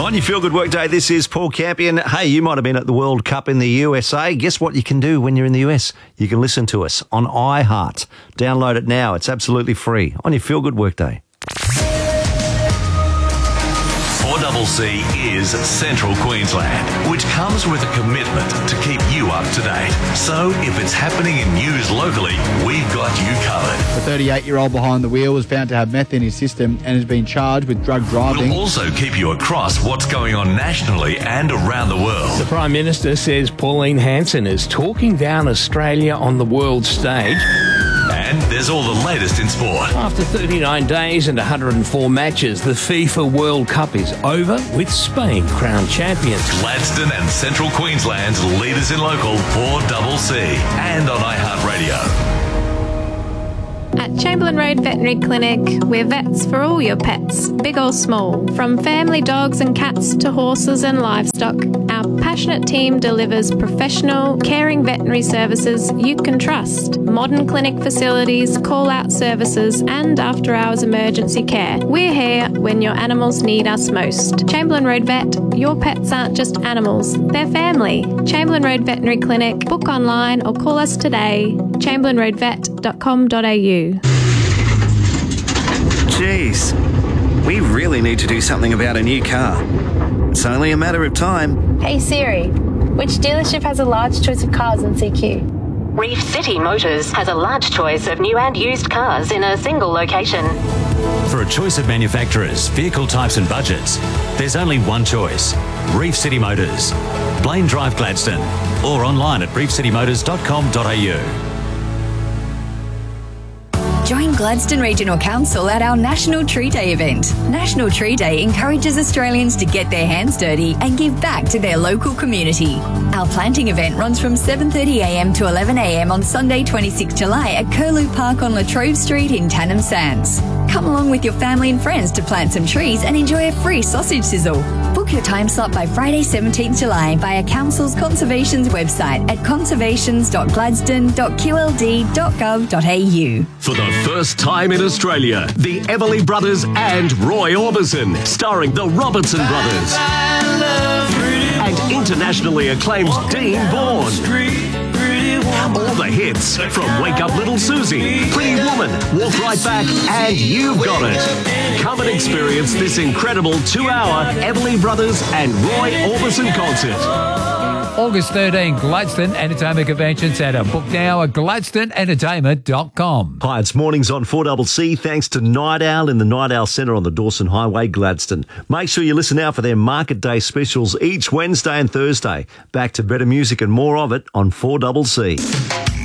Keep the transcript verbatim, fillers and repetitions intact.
On your Feel Good Workday, this is Paul Campion. Hey, you might have been at the World Cup in the U S A. Guess what you can do when you're in the U S? You can listen to us on iHeart. Download it now. It's absolutely free. On your Feel Good Workday. four C C is Central Queensland, which comes with a commitment to keep you up to date. So if it's happening in news locally, we've got you covered. The thirty-eight-year-old behind the wheel was found to have meth in his system and has been charged with drug driving. We'll also keep you across what's going on nationally and around the world. The Prime Minister says Pauline Hanson is talking down Australia on the world stage. And there's all the latest in sport. After thirty-nine days and one hundred four matches, the FIFA World Cup is over with Spain crowned champions. Gladstone and Central Queensland's leaders in local four C C and on iHeartRadio. At Chamberlain Road Veterinary Clinic, we're vets for all your pets, big or small. From family dogs and cats to horses and livestock, our passionate team delivers professional, caring veterinary services you can trust. Modern clinic facilities, call-out services and after-hours emergency care. We're here when your animals need us most. Chamberlain Road Vet, your pets aren't just animals, they're family. Chamberlain Road Veterinary Clinic. Book online or call us today. chamberlain road vet dot com dot a u. Jeez, we really need to do something about a new car. It's only a matter of time. Hey Siri, which dealership has a large choice of cars in C Q? Reef City Motors has a large choice of new and used cars in a single location. For a choice of manufacturers, vehicle types and budgets, there's only one choice. Reef City Motors. Blaine Drive, Gladstone. Or online at reef city motors dot com dot a u. Join Gladstone Regional Council at our National Tree Day event. National Tree Day encourages Australians to get their hands dirty and give back to their local community. Our planting event runs from seven thirty a m to eleven a m on Sunday twenty-sixth of July at Curlew Park on Latrobe Street in Tannum Sands. Come along with your family and friends to plant some trees and enjoy a free sausage sizzle. Book your time slot by Friday seventeenth of July via Council's Conservation's website at conservations dot gladstone dot q l d dot gov dot a u. For the first time in Australia, the Everly Brothers and Roy Orbison, starring the Robertson Brothers. And internationally acclaimed Dean Vaughan. All the hits from Wake Up Little Susie, Pretty Woman, Walk Right Back, and You've Got It. Come and experience this incredible two-hour Everly Brothers and Roy Orbison concert. August thirteenth, Gladstone Entertainment Convention Centre. Book now at gladstone entertainment dot com. Hi, it's Mornings on four C C, thanks to Night Owl in the Night Owl Centre on the Dawson Highway, Gladstone. Make sure you listen out for their Market Day specials each Wednesday and Thursday. Back to better music and more of it on four C C.